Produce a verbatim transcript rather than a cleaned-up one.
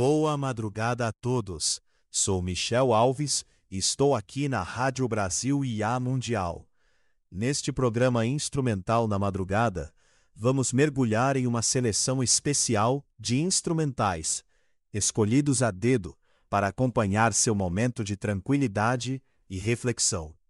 Boa madrugada a todos. Sou Michel Alves e estou aqui na Rádio Brasil I A Mundial. Neste programa instrumental na madrugada, vamos mergulhar em uma seleção especial de instrumentais, escolhidos a dedo para acompanhar seu momento de tranquilidade e reflexão.